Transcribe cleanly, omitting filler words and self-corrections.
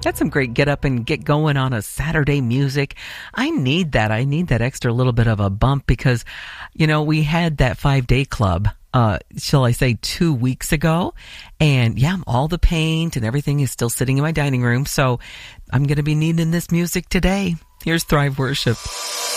That's some great get up and get going on a Saturday music. I need that. I need that extra little bit of a bump because, we had that 5-day club, shall I say 2 weeks ago. And yeah, all the paint and everything is still sitting in my dining room. So I'm going to be needing this music today. Here's Thrive Worship.